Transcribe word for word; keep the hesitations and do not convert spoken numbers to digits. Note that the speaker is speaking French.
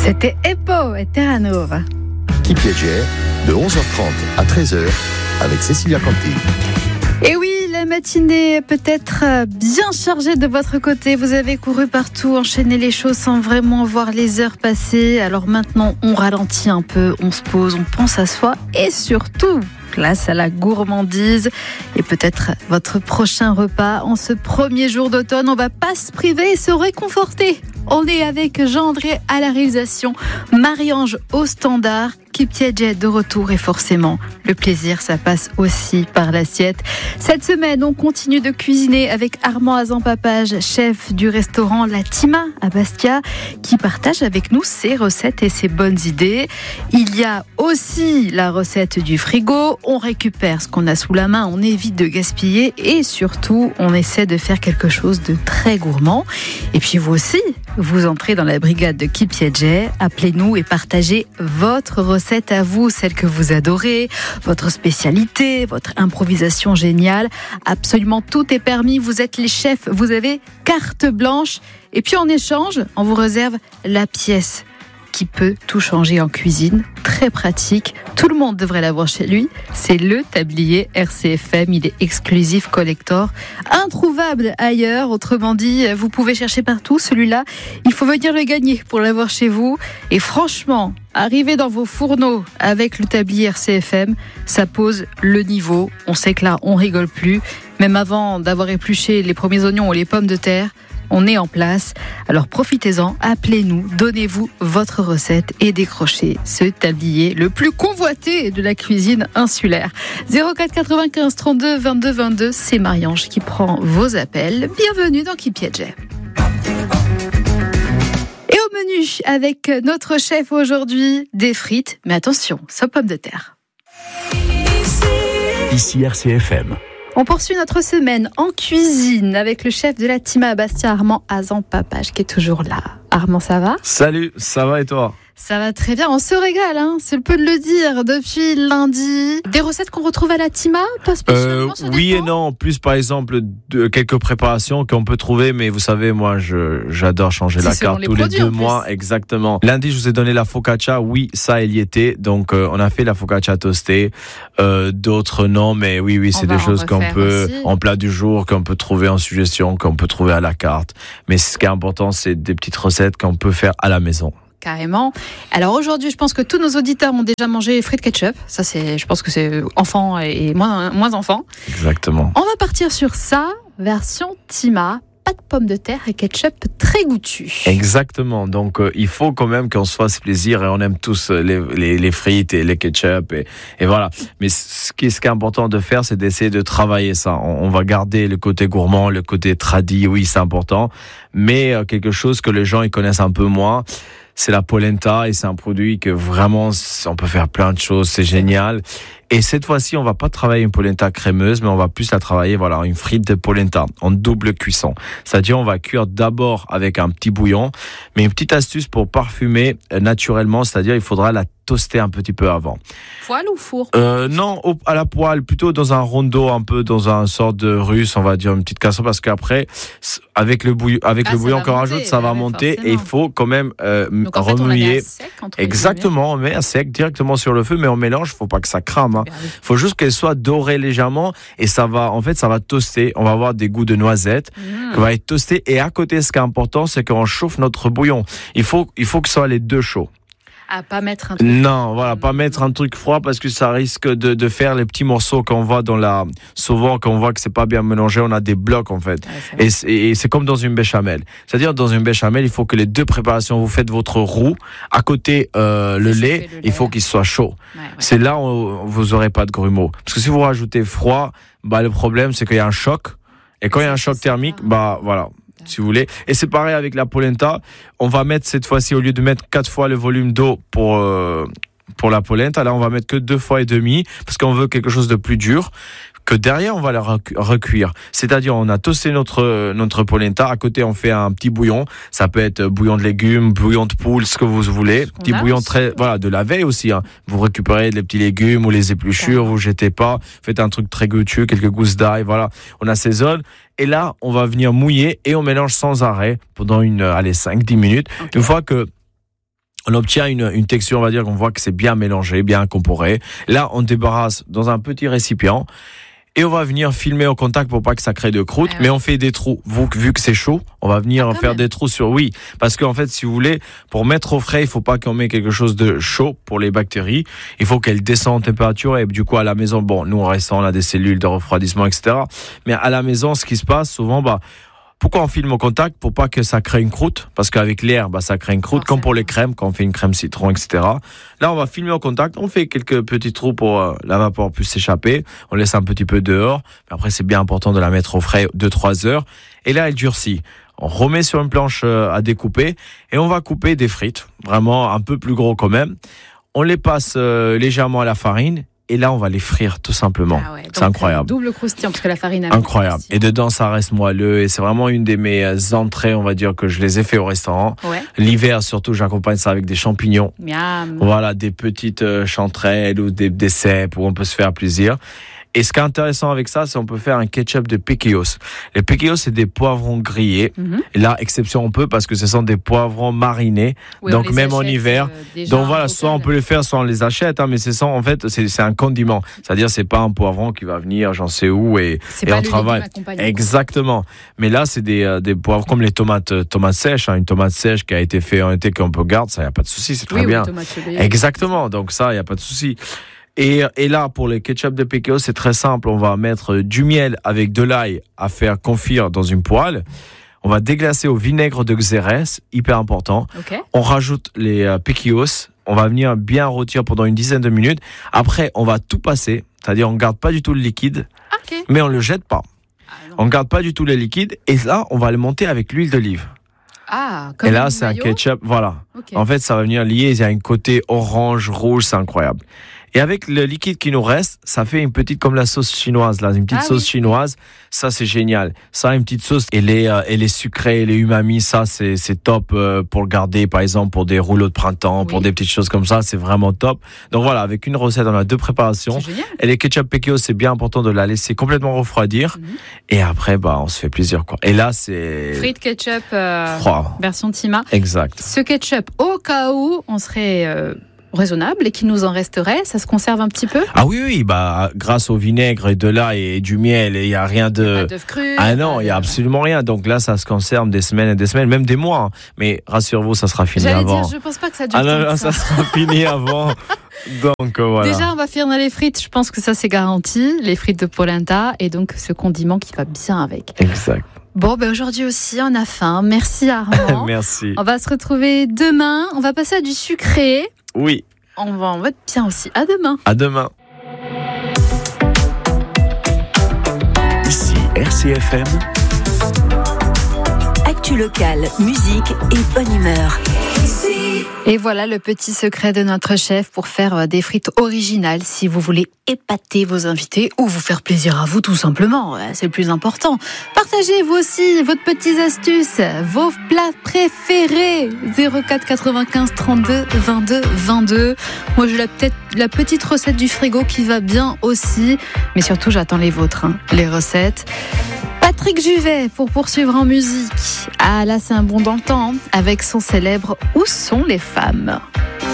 C'était Eppo et Terra Nova. Qui piégeait de onze heures trente à treize heures avec Cécilia Conti. Et oui, la matinée est peut-être bien chargée de votre côté. Vous avez couru partout, enchaîné les choses sans vraiment voir les heures passer. Alors maintenant, on ralentit un peu, on se pose, on pense à soi et surtout, place à la gourmandise et peut-être votre prochain repas. En ce premier jour d'automne, on va pas se priver et se réconforter. On est avec Jean-André à la réalisation, Marie-Ange au standard, Kiptiadjet de retour et forcément, le plaisir, ça passe aussi par l'assiette. Cette semaine, on continue de cuisiner avec Armand Azan-Papage, chef du restaurant La Tima à Bastia, qui partage avec nous ses recettes et ses bonnes idées. Il y a aussi la recette du frigo. On récupère ce qu'on a sous la main, on évite de gaspiller et surtout, on essaie de faire quelque chose de très gourmand. Et puis vous aussi, vous entrez dans la brigade de Kiptiadjet. Appelez-nous et partagez votre recette à vous, celle que vous adorez, votre spécialité, votre improvisation géniale. Absolument tout est permis. Vous êtes les chefs, vous avez carte blanche. Et puis en échange, on vous réserve la pièce qui peut tout changer en cuisine. Très pratique. Tout le monde devrait l'avoir chez lui. C'est le tablier R C F M. Il est exclusif collector. Introuvable ailleurs. Autrement dit, vous pouvez chercher partout. Celui-là, il faut venir le gagner pour l'avoir chez vous. Et franchement, arriver dans vos fourneaux avec le tablier R C F M, ça pose le niveau. On sait que là, on rigole plus. Même avant d'avoir épluché les premiers oignons ou les pommes de terre, on est en place, alors profitez-en, appelez-nous, donnez-vous votre recette et décrochez ce tablier le plus convoité de la cuisine insulaire. zéro quatre quatre-vingt-quinze trente-deux vingt-deux vingt-deux, c'est Marie-Ange qui prend vos appels. Bienvenue dans Kiptiadjet. Et au menu, avec notre chef aujourd'hui, des frites, mais attention, sans pommes de terre. Ici R C F M. On poursuit notre semaine en cuisine avec le chef de la Tima à Bastia, Armand Azan-Papage, qui est toujours là. Armand, ça va ? Salut, ça va et toi ? Ça va très bien, on se régale, hein, c'est le peu de le dire, depuis lundi. Des recettes qu'on retrouve à la Tima, pas spécialement, euh, Oui et non, plus par exemple de quelques préparations qu'on peut trouver, mais vous savez, moi je, j'adore changer c'est la carte les tous les deux mois, exactement. Lundi, je vous ai donné la focaccia, oui, ça il y était, donc euh, on a fait la focaccia toastée, euh, d'autres non, mais oui, oui, c'est on des choses qu'on peut, aussi. En plat du jour, qu'on peut trouver en suggestion, qu'on peut trouver à la carte. Mais ce qui est important, c'est des petites recettes qu'on peut faire à la maison. Carrément. Alors aujourd'hui, je pense que tous nos auditeurs ont déjà mangé frites ketchup. Ça, c'est, je pense que c'est enfant et moins, moins enfant. Exactement. On va partir sur ça, version Tima. Pas de pommes de terre et ketchup très goûtu. Exactement. Donc, euh, il faut quand même qu'on se fasse plaisir et on aime tous les, les, les frites et les ketchup et, et voilà. Mais ce qui, ce qui est important de faire, c'est d'essayer de travailler ça. On, on va garder le côté gourmand, le côté tradi, oui, c'est important. Mais euh, quelque chose que les gens ils connaissent un peu moins, c'est la polenta et c'est un produit que vraiment, on peut faire plein de choses, c'est génial. Et cette fois-ci, on va pas travailler une polenta crémeuse, mais on va plus la travailler, voilà, une frite de polenta en double cuisson. C'est-à-dire, on va cuire d'abord avec un petit bouillon, mais une petite astuce pour parfumer naturellement, c'est-à-dire, il faudra la toaster un petit peu avant. Poêle ou four ? euh, Non, au, à la poêle, plutôt dans un rondeau, un peu dans un sorte de russe, on va dire une petite casserole, parce qu'après, avec le bouillon, avec ah, le bouillon qu'on rajoute, ça va monter, forcément. Et il faut quand même euh, Donc, en remuer. Fait, on sec, exactement, on met à sec directement sur le feu, mais on mélange, faut pas que ça crame. Il hein. faut juste qu'elle soit dorée légèrement, et ça va, en fait, ça va toaster. On va avoir des goûts de noisettes, mmh. qui va être toasté. Et à côté, ce qui est important, c'est qu'on chauffe notre bouillon. Il faut, il faut que ce soit les deux chauds. À pas mettre un truc non, voilà, pas mettre un truc froid parce que ça risque de, de faire les petits morceaux qu'on voit dans la. Souvent, quand on voit que c'est pas bien mélangé, on a des blocs en fait. Ouais, et, c'est, et c'est comme dans une béchamel. C'est-à-dire dans une béchamel, il faut que les deux préparations, vous faites votre roux, à côté euh, le lait, le lait, il faut qu'il soit chaud. Ouais, ouais. C'est là où vous aurez pas de grumeaux. Parce que si vous rajoutez froid, bah le problème c'est qu'il y a un choc. Et quand il y a un choc thermique, bah voilà. Si vous voulez. Et c'est pareil avec la polenta. On va mettre cette fois-ci, au lieu de mettre quatre fois le volume d'eau pour, euh, pour la polenta, là on va mettre que deux fois et demi parce qu'on veut quelque chose de plus dur. Que derrière on va la recuire. C'est-à-dire on a toasté notre notre polenta. À côté on fait un petit bouillon. Ça peut être bouillon de légumes, bouillon de poule, ce que vous voulez. Ce petit bouillon très voilà de la veille aussi. Hein. Vous récupérez les petits légumes ou les épluchures, vous jetez pas. Faites un truc très goûteux, quelques gousses d'ail. Voilà, on assaisonne. Et là on va venir mouiller et on mélange sans arrêt pendant une allez cinq dix minutes. Okay. Une fois que On obtient une, une texture, on va dire qu'on voit que c'est bien mélangé, bien incorporé. Là, on débarrasse dans un petit récipient. Et on va venir filmer au contact pour pas que ça crée de croûte, ah ouais. mais on fait des trous. Vu, vu que c'est chaud, on va venir ah, faire même. des trous sur. Oui, parce qu'en fait, si vous voulez, pour mettre au frais, il faut pas qu'on mette quelque chose de chaud pour les bactéries. Il faut qu'elles descendent en température et du coup à la maison, bon, nous en restant, on a des cellules de refroidissement, et cetera. Mais à la maison, ce qui se passe souvent, bah. Pourquoi on filme au contact? Pour pas que ça crée une croûte, parce qu'avec l'air, bah, ça crée une croûte, comme pour les crèmes, quand on fait une crème citron, et cetera. Là, on va filmer au contact, on fait quelques petits trous pour euh, la vapeur puisse s'échapper, on laisse un petit peu dehors, mais après c'est bien important de la mettre au frais deux à trois heures, et là elle durcit. On remet sur une planche euh, à découper, et on va couper des frites, vraiment un peu plus gros quand même. On les passe euh, légèrement à la farine, et là, on va les frire tout simplement. Ah ouais, c'est incroyable. Double croustillant parce que la farine a incroyable. Et dedans, ça reste moelleux et c'est vraiment une de mes entrées, on va dire, que je les ai fait au restaurant. Ouais. L'hiver, surtout, j'accompagne ça avec des champignons. Miam. Voilà, des petites euh, chanterelles ou des, des cèpes où on peut se faire plaisir. Et ce qui est intéressant avec ça, c'est qu'on peut faire un ketchup de piquillos. Les piquillos, c'est des poivrons grillés. Mm-hmm. Et là, exception on peut parce que ce sont des poivrons marinés. Oui, donc même en hiver. Euh, donc voilà, soit on peut les faire, soit on les achète. Hein, mais c'est ça, en fait, c'est, c'est un condiment. C'est-à-dire, c'est pas un poivron qui va venir, j'en sais où et, c'est et pas on travaille. Exactement. Mais là, c'est des, euh, des poivrons comme les tomates, euh, tomates sèches. Hein, une tomate sèche qui a été faite en été qu'on peut garder, ça y a pas de souci, c'est très oui, bien. Oui, exactement. Donc ça, il y a pas de souci. Et, et là, pour les ketchup de piquillos, c'est très simple. On va mettre du miel avec de l'ail à faire confire dans une poêle. On va déglacer au vinaigre de Xérès, hyper important. Okay. On rajoute les euh, piquillos. On va venir bien rôtir pendant une dizaine de minutes. Après, on va tout passer. C'est-à-dire, on ne garde pas du tout le liquide, okay. mais on ne le jette pas. Ah, on ne garde pas du tout le liquide. Et là, on va le monter avec l'huile d'olive. Ah, comme et là, c'est maillot? Un ketchup. Voilà. Okay. En fait, ça va venir lier. Il y a un côté orange, rouge, c'est incroyable. Et avec le liquide qui nous reste, ça fait une petite comme la sauce chinoise là, une petite ah, sauce oui. chinoise. Ça c'est génial. Ça une petite sauce, elle est, euh, elle est sucrée, elle est umami. Ça c'est c'est top euh, pour le garder, par exemple pour des rouleaux de printemps, oui. pour des petites choses comme ça, c'est vraiment top. Donc voilà, avec une recette, on a deux préparations. Et les ketchup piquillos, c'est bien important de la laisser complètement refroidir. Mm-hmm. Et après, bah on se fait plaisir quoi. Et là c'est frites ketchup euh, froid, version Tima. Exact. Ce ketchup, au cas où on serait euh... raisonnable et qu'il nous en resterait, ça se conserve un petit peu? Ah oui, oui, bah, grâce au vinaigre et de l'ail et du miel, il n'y a rien de... Pas d'œuf cru. Ah non, il n'y a absolument rien. Donc là, ça se conserve des semaines et des semaines, même des mois. Hein. Mais rassurez-vous, ça sera fini J'allais avant. Dire, je ne pense pas que ça dure ah non, non, ça. ça sera fini avant. Donc euh, voilà. Déjà, on va finir les frites. Je pense que ça, c'est garanti. Les frites de polenta et donc ce condiment qui va bien avec. Exact. Bon, ben aujourd'hui aussi, on a faim. Merci Armand. Merci. On va se retrouver demain. On va passer à du sucré. Oui. On va, on va être bien aussi. À demain. À demain. Ici R C F M. Actu locale, musique et bonne humeur. Et voilà le petit secret de notre chef pour faire des frites originales si vous voulez épater vos invités ou vous faire plaisir à vous tout simplement, c'est le plus important. Partagez vous aussi votre petites astuces, vos plats préférés. zéro quatre quatre-vingt-quinze trente-deux vingt-deux vingt-deux. Moi j'ai la, peut-être la petite recette du frigo qui va bien aussi, mais surtout j'attends les vôtres, hein, les recettes. Patrick Juvet pour poursuivre en musique. Ah là c'est un bond dans le temps, hein, avec son célèbre Où sont les femmes ?